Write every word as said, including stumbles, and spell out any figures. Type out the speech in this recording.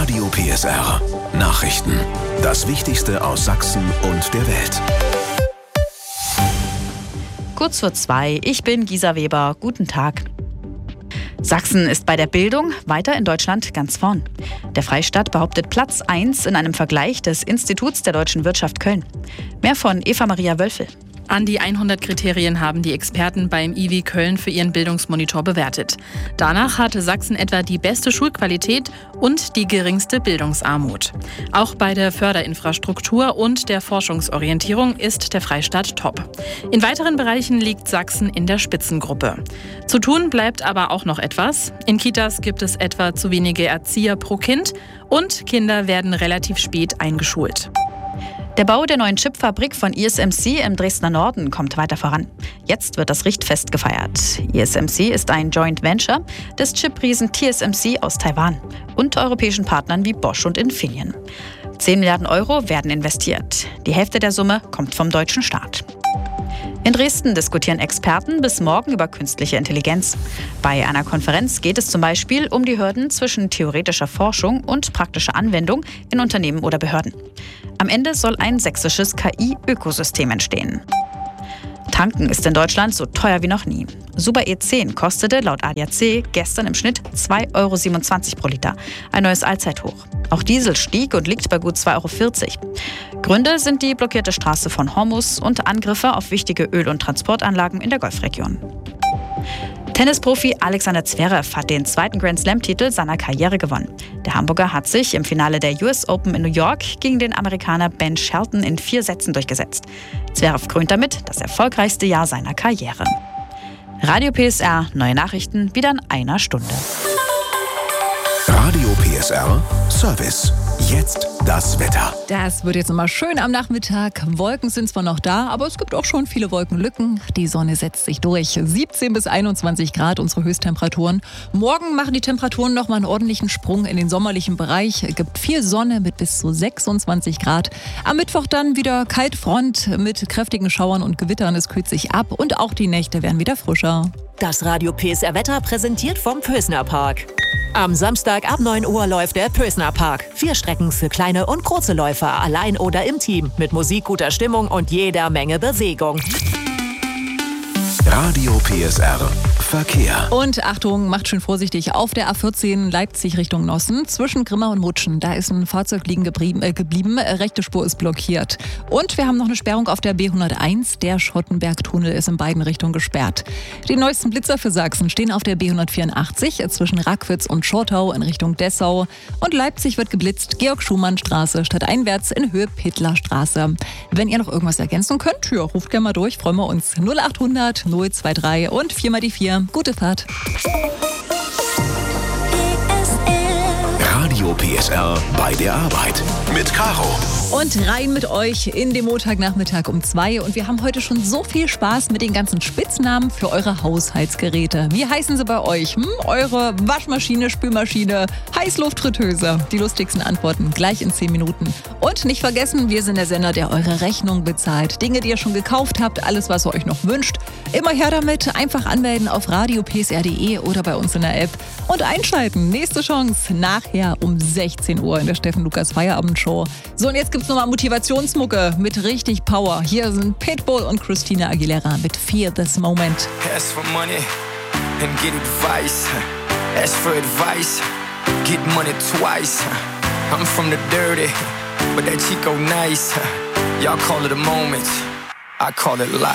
Radio P S R. Nachrichten. Das Wichtigste aus Sachsen und der Welt. Kurz vor zwei, ich bin Gisa Weber. Guten Tag. Sachsen ist bei der Bildung weiter in Deutschland ganz vorn. Der Freistaat behauptet Platz eins in einem Vergleich des Instituts der deutschen Wirtschaft Köln. Mehr von Eva Maria Wölfel. An die hundert Kriterien haben die Experten beim I W Köln für ihren Bildungsmonitor bewertet. Danach hatte Sachsen etwa die beste Schulqualität und die geringste Bildungsarmut. Auch bei der Förderinfrastruktur und der Forschungsorientierung ist der Freistaat top. In weiteren Bereichen liegt Sachsen in der Spitzengruppe. Zu tun bleibt aber auch noch etwas. In Kitas gibt es etwa zu wenige Erzieher pro Kind und Kinder werden relativ spät eingeschult. Der Bau der neuen Chipfabrik von I S M C im Dresdner Norden kommt weiter voran. Jetzt wird das Richtfest gefeiert. I S M C ist ein Joint Venture des Chipriesen T S M C aus Taiwan und europäischen Partnern wie Bosch und Infineon. zehn Milliarden Euro werden investiert. Die Hälfte der Summe kommt vom deutschen Staat. In Dresden diskutieren Experten bis morgen über künstliche Intelligenz. Bei einer Konferenz geht es zum Beispiel um die Hürden zwischen theoretischer Forschung und praktischer Anwendung in Unternehmen oder Behörden. Am Ende soll ein sächsisches K I-Ökosystem entstehen. Tanken ist in Deutschland so teuer wie noch nie. Super E zehn kostete laut A D A C gestern im Schnitt zwei Euro siebenundzwanzig pro Liter. Ein neues Allzeithoch. Auch Diesel stieg und liegt bei gut zwei Euro vierzig. Gründe sind die blockierte Straße von Hormuz und Angriffe auf wichtige Öl- und Transportanlagen in der Golfregion. Tennisprofi Alexander Zverev hat den zweiten Grand-Slam-Titel seiner Karriere gewonnen. Der Hamburger hat sich im Finale der U S Open in New York gegen den Amerikaner Ben Shelton in vier Sätzen durchgesetzt. Zverev krönt damit das erfolgreichste Jahr seiner Karriere. Radio P S R, neue Nachrichten, wieder in einer Stunde. Radio P S R Service. Jetzt das Wetter. Das wird jetzt immer schön am Nachmittag. Wolken sind zwar noch da, aber es gibt auch schon viele Wolkenlücken. Die Sonne setzt sich durch. siebzehn bis einundzwanzig Grad unsere Höchsttemperaturen. Morgen machen die Temperaturen noch mal einen ordentlichen Sprung in den sommerlichen Bereich. Es gibt viel Sonne mit bis zu sechsundzwanzig Grad. Am Mittwoch dann wieder Kaltfront mit kräftigen Schauern und Gewittern. Es kühlt sich ab und auch die Nächte werden wieder frischer. Das Radio P S R Wetter präsentiert vom Pösner Park. Am Samstag ab neun Uhr läuft der Pösner Park. Vier Strecken für kleine und große Läufer, allein oder im Team. Mit Musik, guter Stimmung und jeder Menge Bewegung. Radio P S R Verkehr. Und Achtung, macht schön vorsichtig. Auf der A vierzehn Leipzig Richtung Nossen, zwischen Grimma und Mutschen, da ist ein Fahrzeug liegen geblieben, äh, geblieben. Rechte Spur ist blockiert. Und wir haben noch eine Sperrung auf der B hunderteins. Der Schottenberg-Tunnel ist in beiden Richtungen gesperrt. Die neuesten Blitzer für Sachsen stehen auf der B hundertvierundachtzig zwischen Rackwitz und Schortau in Richtung Dessau. Und Leipzig wird geblitzt, Georg-Schumann-Straße stadteinwärts in Höhe Pittler-Straße. Wenn ihr noch irgendwas ergänzen könnt, ja, ruft gerne mal durch, freuen wir uns. null achthundert null zwei drei und vier mal die vier. Gute Fahrt. Radio P S R bei der Arbeit mit Caro. Und rein mit euch in den Montagnachmittag um zwei. Und wir haben heute schon so viel Spaß mit den ganzen Spitznamen für eure Haushaltsgeräte. Wie heißen sie bei euch? Hm? Eure Waschmaschine, Spülmaschine, Heißluftfritteuse. Die lustigsten Antworten gleich in zehn Minuten. Und nicht vergessen, wir sind der Sender, der eure Rechnung bezahlt. Dinge, die ihr schon gekauft habt, alles, was ihr euch noch wünscht. Immer her damit. Einfach anmelden auf radio p s r punkt d e oder bei uns in der App. Und einschalten. Nächste Chance nachher um sechzehn Uhr in der Steffen Lukas Feierabendshow. So, und jetzt gibt's nochmal Motivationsmucke mit richtig Power. Hier sind Pitbull und Christina Aguilera mit Feel This Moment. Ask for money and get advice. Ask for advice, get money twice. I'm from the dirty, but that Chico nice. Y'all call it a moment, I call it life.